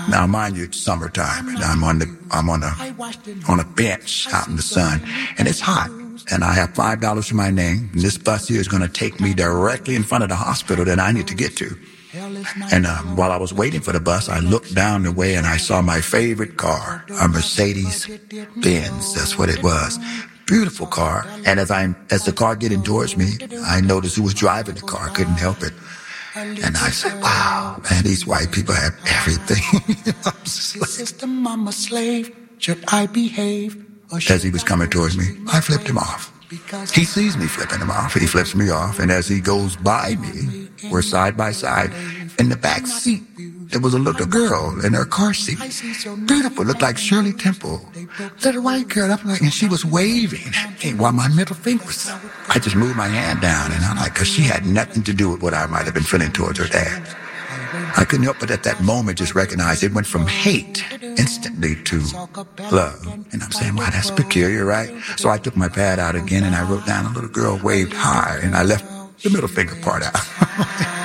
Now, mind you, it's summertime, and I'm on a bench out in the sun, and it's hot. And I have $5 to my name, and this bus here is going to take me directly in front of the hospital that I need to get to. And while I was waiting for the bus, I looked down the way and I saw my favorite car, a Mercedes-Benz. That's what it was. Beautiful car. And as the car getting towards me, I noticed who was driving the car. I couldn't help it. And I said, wow, man, these white people have everything. System, I'm a slave. Should I behave? As he was coming towards me, I flipped him off. He sees me flipping him off. He flips me off. And as he goes by me, we're side by side. In the back seat, there was a little girl in her car seat. Beautiful, looked like Shirley Temple. Little white girl, and she was waving at me while my middle finger was up. I just moved my hand down, and I'm like, because she had nothing to do with what I might have been feeling towards her dad. I couldn't help but at that moment just recognize it went from hate instantly to love. And I'm saying, wow, that's peculiar, right? So I took my pad out again and I wrote down a little girl waved high and I left the middle finger part out.